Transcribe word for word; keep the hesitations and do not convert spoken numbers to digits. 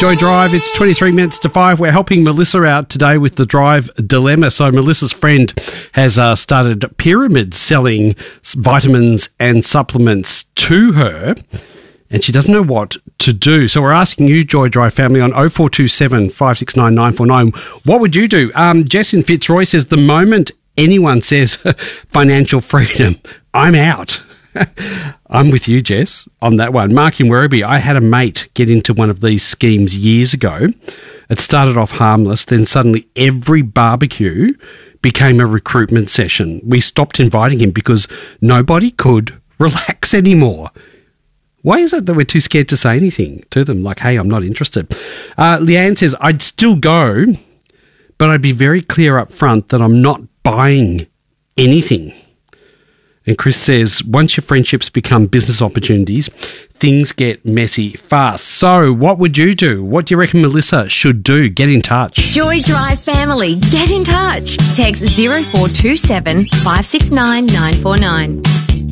Joy Drive. It's twenty-three minutes to five. We're helping Melissa out today with the drive dilemma. So Melissa's friend has uh, started Pyramid selling vitamins and supplements to her, and she doesn't know what to do. So we're asking you, Joy Drive family, on oh four two seven, five six nine, nine four nine, what would you do? Um, Jess in Fitzroy says, the moment anyone says financial freedom, I'm out. I'm with you, Jess, on that one. Mark in Werribee, I had a mate get into one of these schemes years ago. It started off harmless, then suddenly every barbecue became a recruitment session. We stopped inviting him because nobody could relax anymore. Why is it that we're too scared to say anything to them? Like, hey, I'm not interested. Uh, Leanne says, I'd still go, but I'd be very clear up front that I'm not buying anything. And Chris says, once your friendships become business opportunities, things get messy fast. So what would you do? What do you reckon Melissa should do? Get in touch. Joy Drive family, get in touch. Text zero four two seven, five six nine, nine four nine.